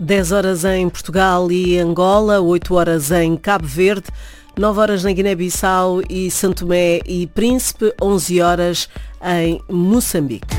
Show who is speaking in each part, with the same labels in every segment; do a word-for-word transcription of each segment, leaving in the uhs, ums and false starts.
Speaker 1: dez horas em Portugal e Angola, oito horas em Cabo Verde, nove horas na Guiné-Bissau e São Tomé e Príncipe, onze horas em Moçambique.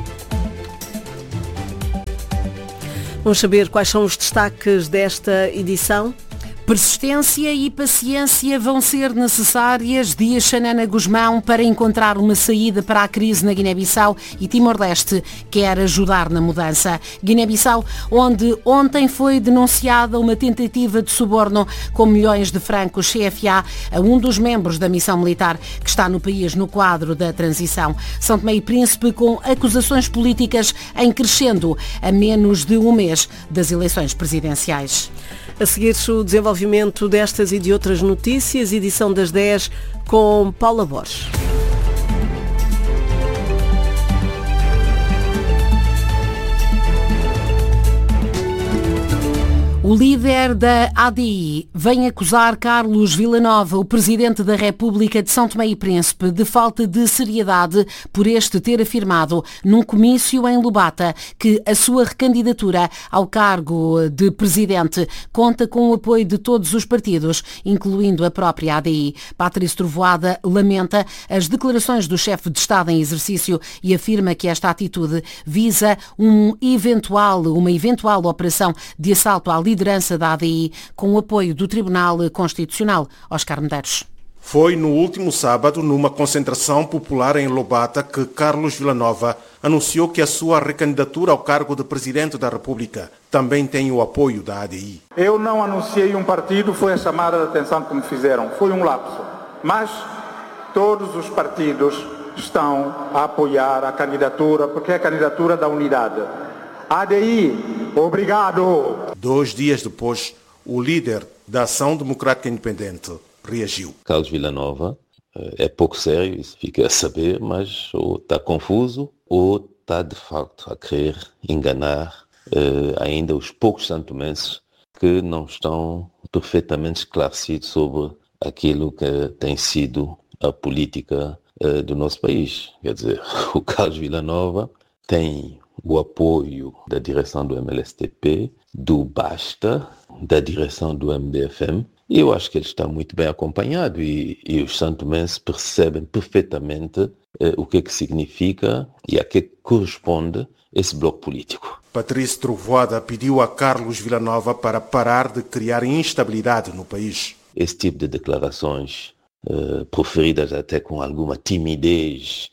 Speaker 1: Vamos saber quais são os destaques desta edição.
Speaker 2: Persistência e paciência vão ser necessárias, diz Xanana Guzmão, para encontrar uma saída para a crise na Guiné-Bissau, e Timor-Leste quer ajudar na mudança. Guiné-Bissau, onde ontem foi denunciada uma tentativa de suborno com milhões de francos C F A a um dos membros da missão militar que está no país no quadro da transição. São Tomé e Príncipe com acusações políticas em crescendo a menos de um mês das eleições presidenciais.
Speaker 1: A seguir, o desenvolvimento destas e de outras notícias, edição das dez com Paula Borges.
Speaker 2: O líder da A D I vem acusar Carlos Villanova, o presidente da República de São Tomé e Príncipe, de falta de seriedade por este ter afirmado num comício em Lubata que a sua recandidatura ao cargo de presidente conta com o apoio de todos os partidos, incluindo a própria A D I. Patrício Trovoada lamenta as declarações do chefe de Estado em exercício e afirma que esta atitude visa um eventual, uma eventual operação de assalto à liderança liderança da A D I com o apoio do Tribunal Constitucional. Oscar Medeiros.
Speaker 3: Foi no último sábado, numa concentração popular em Lobata, que Carlos Villanova anunciou que a sua recandidatura ao cargo de Presidente da República também tem o apoio da A D I.
Speaker 4: Eu não anunciei um partido, foi a chamada de atenção que me fizeram. Foi um lapso. Mas todos os partidos estão a apoiar a candidatura, porque é a candidatura da unidade. A D I, obrigado!
Speaker 3: Dois dias depois, o líder da Ação Democrática Independente reagiu.
Speaker 5: Carlos Villanova é pouco sério, isso fica a saber, mas ou está confuso ou está de facto a querer enganar eh, ainda os poucos santomenses que não estão perfeitamente esclarecidos sobre aquilo que tem sido a política eh, do nosso país. Quer dizer, o Carlos Villanova tem o apoio da direção do M L S T P, do Basta, da direção do M D F M, e eu acho que ele está muito bem acompanhado e, e os santomenses percebem perfeitamente eh, o que é que significa e a que corresponde esse bloco político.
Speaker 3: Patrício Trovoada pediu a Carlos Villanova para parar de criar instabilidade no país.
Speaker 5: Esse tipo de declarações, eh, proferidas até com alguma timidez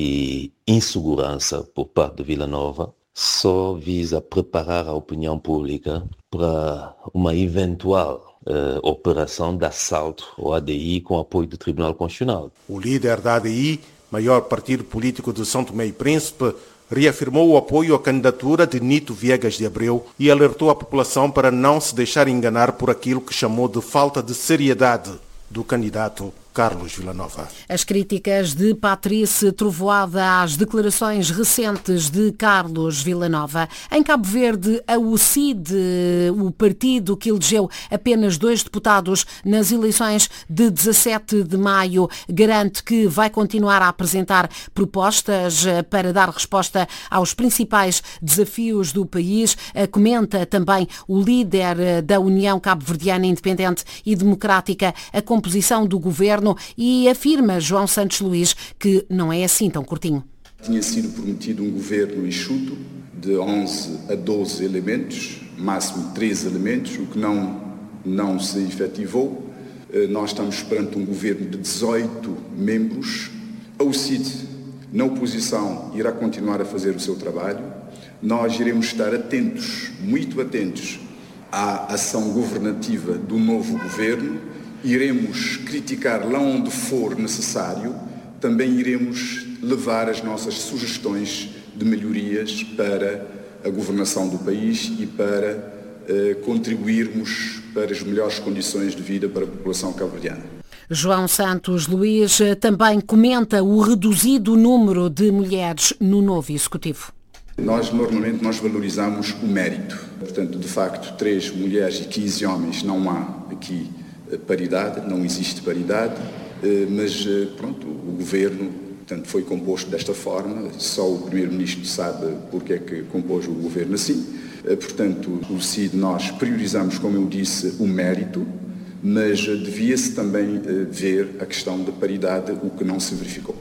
Speaker 5: e insegurança por parte de Villanova, só visa preparar a opinião pública para uma eventual uh, operação de assalto ao A D I com apoio do Tribunal Constitucional.
Speaker 3: O líder da A D I, maior partido político de São Tomé e Príncipe, reafirmou o apoio à candidatura de Nito Viegas de Abreu e alertou a população para não se deixar enganar por aquilo que chamou de falta de seriedade do candidato Carlos Villanova.
Speaker 2: As críticas de Patrício Trovoada às declarações recentes de Carlos Villanova. Em Cabo Verde, a U C I D, o partido que elegeu apenas dois deputados nas eleições de dezassete de maio, garante que vai continuar a apresentar propostas para dar resposta aos principais desafios do país. Comenta também o líder da União Cabo-Verdiana Independente e Democrática a composição do governo e afirma João Santos Luís que não é assim tão curtinho.
Speaker 6: Tinha sido prometido um governo enxuto de onze a doze elementos, máximo treze elementos, o que não, não se efetivou. Nós estamos perante um governo de dezoito membros. A U C I D, na oposição, irá continuar a fazer o seu trabalho. Nós iremos estar atentos, muito atentos, à ação governativa do novo governo. Iremos criticar lá onde for necessário, também iremos levar as nossas sugestões de melhorias para a governação do país e para eh, contribuirmos para as melhores condições de vida para a população cabo-verdiana.
Speaker 2: João Santos Luís também comenta o reduzido número de mulheres no novo Executivo.
Speaker 6: Nós, normalmente, nós valorizamos o mérito. Portanto, de facto, três mulheres e quinze homens, não há aqui paridade, não existe paridade, mas pronto, o governo portanto, foi composto desta forma, só o primeiro-ministro sabe porque é que compôs o governo assim, Portanto, o C I D nós priorizamos, como eu disse, o mérito, mas devia-se também ver a questão da paridade, o que não se verificou.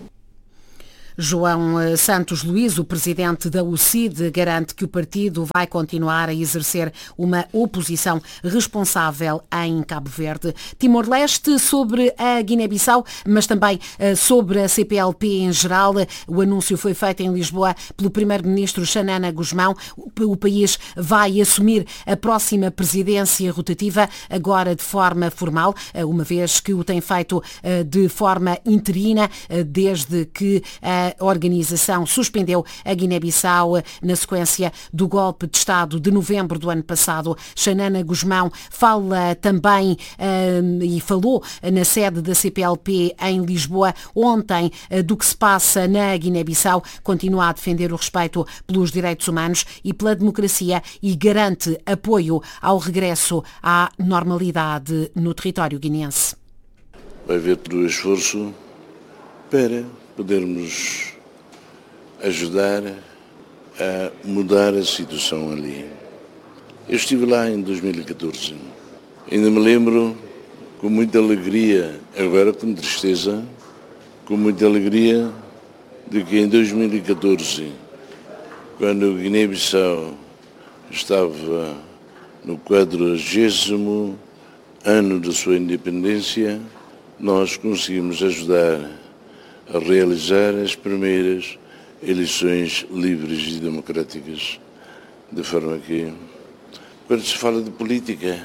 Speaker 2: João Santos Luís, o presidente da U C I D, garante que o partido vai continuar a exercer uma oposição responsável em Cabo Verde. Timor-Leste, sobre a Guiné-Bissau, mas também sobre a C P L P em geral. O anúncio foi feito em Lisboa pelo primeiro-ministro Xanana Gusmão. O país vai assumir a próxima presidência rotativa, agora de forma formal, uma vez que o tem feito de forma interina, desde que a A organização suspendeu a Guiné-Bissau na sequência do golpe de Estado de novembro do ano passado. Xanana Gusmão fala também uh, e falou na sede da C P L P em Lisboa ontem uh, do que se passa na Guiné-Bissau. Continua a defender o respeito pelos direitos humanos e pela democracia e garante apoio ao regresso à normalidade no território guineense.
Speaker 7: Vai haver todo o esforço para podermos ajudar a mudar a situação ali. Eu estive lá em dois mil e catorze. Ainda me lembro com muita alegria, agora com tristeza, com muita alegria de que em dois mil e catorze, quando o Guiné-Bissau estava no quadragésimo ano da sua independência, nós conseguimos ajudar a realizar as primeiras eleições livres e democráticas, de forma que, quando se fala de política,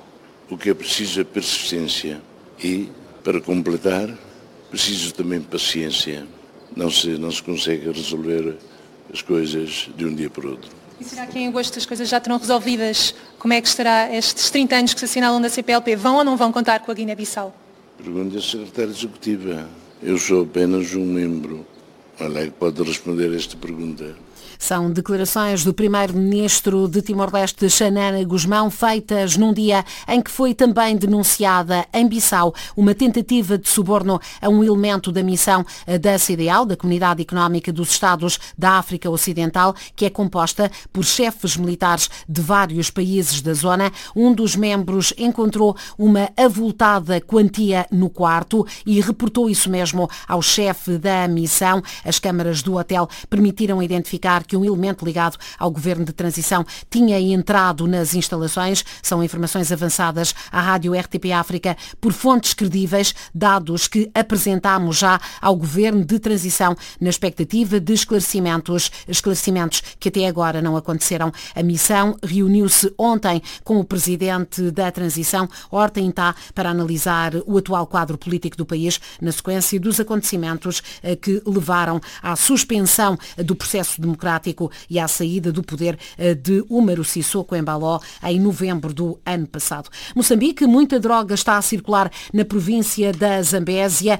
Speaker 7: o que é preciso é persistência e, para completar, preciso também paciência. Não se, não se consegue resolver as coisas de um dia para o outro.
Speaker 8: E será que em agosto as coisas já estarão resolvidas? Como é que estará estes trinta anos que se assinalam da C P L P? Vão ou não vão contar com a Guiné-Bissau?
Speaker 7: Pergunta a secretária executiva. Eu sou apenas um membro. Olha, é que pode responder a esta pergunta.
Speaker 2: São declarações do primeiro-ministro de Timor-Leste, Xanana Gusmão, feitas num dia em que foi também denunciada em Bissau uma tentativa de suborno a um elemento da missão da C D A O, da Comunidade Económica dos Estados da África Ocidental, que é composta por chefes militares de vários países da zona. Um dos membros encontrou uma avultada quantia no quarto e reportou isso mesmo ao chefe da missão. As câmaras do hotel permitiram identificar que um elemento ligado ao governo de transição tinha entrado nas instalações. São informações avançadas à Rádio R T P África por fontes credíveis, dados que apresentámos já ao governo de transição na expectativa de esclarecimentos, esclarecimentos que até agora não aconteceram. A missão reuniu-se ontem com o presidente da transição, Horta Intá, para analisar o atual quadro político do país na sequência dos acontecimentos que levaram à suspensão do processo democrático e à saída do poder de Umaru Sissoko Embaló em novembro do ano passado. Moçambique, muita droga está a circular na província da Zambésia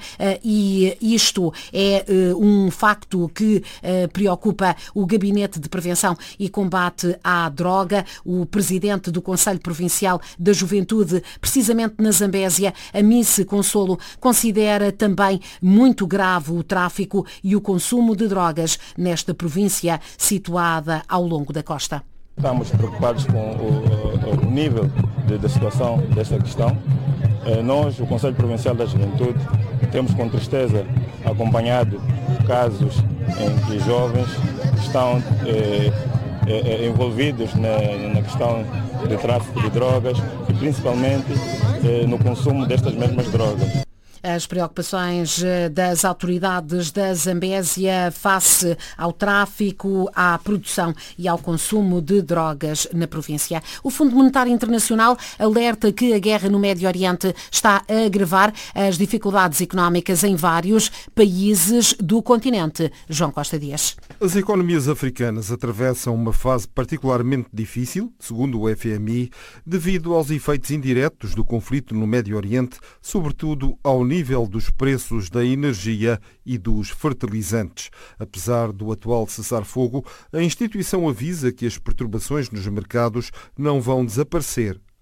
Speaker 2: e isto é um facto que preocupa o Gabinete de Prevenção e Combate à Droga. O presidente do Conselho Provincial da Juventude, precisamente na Zambésia, Amice Consolo, considera também muito grave o tráfico e o consumo de drogas nesta província situada ao longo da costa.
Speaker 9: Estamos preocupados com o, o nível de, de situação desta questão. Nós, o Conselho Provincial da Juventude, temos com tristeza acompanhado casos em que jovens estão eh, eh, envolvidos na, na questão de tráfico de drogas e principalmente eh, no consumo destas mesmas drogas.
Speaker 2: As preocupações das autoridades da Zambésia face ao tráfico, à produção e ao consumo de drogas na província. O Fundo Monetário Internacional alerta que a guerra no Médio Oriente está a agravar as dificuldades económicas em vários países do continente. João Costa Dias.
Speaker 10: As economias africanas atravessam uma fase particularmente difícil, segundo o F M I, devido aos efeitos indiretos do conflito no Médio Oriente, sobretudo ao nível dos preços da energia e dos fertilizantes. Apesar do atual cessar-fogo, a instituição avisa que as perturbações nos mercados não vão desaparecer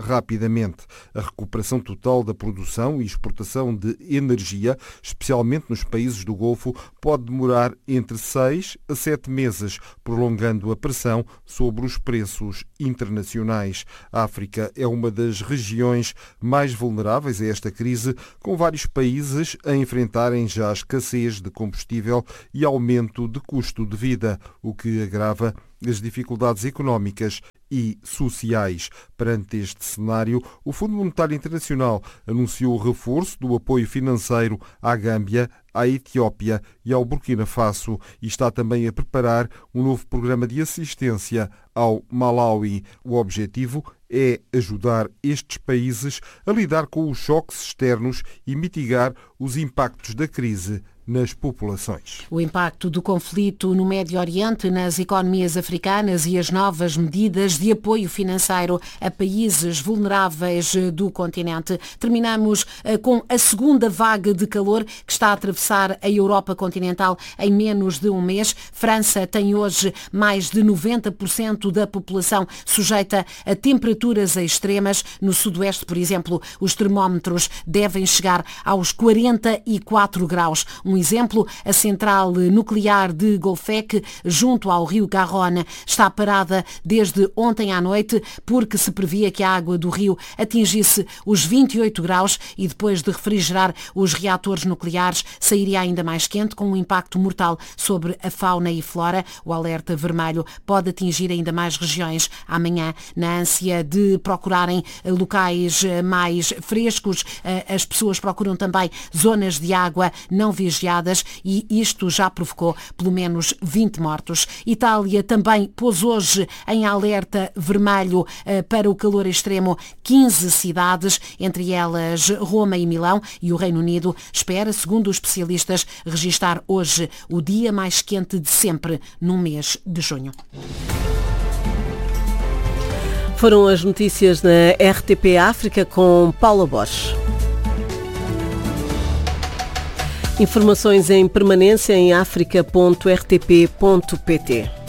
Speaker 10: rapidamente. A recuperação total da produção e exportação de energia, especialmente nos países do Golfo, pode demorar entre seis a sete meses, prolongando a pressão sobre os preços internacionais. A África é uma das regiões mais vulneráveis a esta crise, com vários países a enfrentarem já a escassez de combustível e aumento de custo de vida, o que agrava as dificuldades económicas e sociais. Perante este cenário, o Fundo Monetário Internacional anunciou o reforço do apoio financeiro à Gâmbia, à Etiópia e ao Burkina Faso e está também a preparar um novo programa de assistência ao Malawi. O objetivo é ajudar estes países a lidar com os choques externos e mitigar os impactos da crise nas populações.
Speaker 2: O impacto do conflito no Médio Oriente nas economias africanas e as novas medidas de apoio financeiro a países vulneráveis do continente. Terminamos com a segunda vaga de calor que está a atravessar a Europa continental em menos de um mês. França tem hoje mais de noventa por cento da população sujeita a temperaturas extremas. No sudoeste, por exemplo, os termómetros devem chegar aos quarenta e quatro graus. Um exemplo, a central nuclear de Golfec, junto ao rio Garonne, está parada desde ontem à noite porque se previa que a água do rio atingisse os vinte e oito graus e depois de refrigerar os reatores nucleares sairia ainda mais quente, com um impacto mortal sobre a fauna e flora. O alerta vermelho pode atingir ainda mais regiões amanhã. Na ânsia de procurarem locais mais frescos, as pessoas procuram também zonas de água não vigiadas e isto já provocou pelo menos vinte mortos. Itália também pôs hoje em alerta vermelho para o calor extremo quinze cidades, entre elas Roma e Milão, e o Reino Unido espera, segundo os especialistas, registrar hoje o dia mais quente de sempre no mês de junho.
Speaker 1: Foram as notícias na R T P África com Paula Borges. Informações em permanência em africa ponto r t p ponto p t.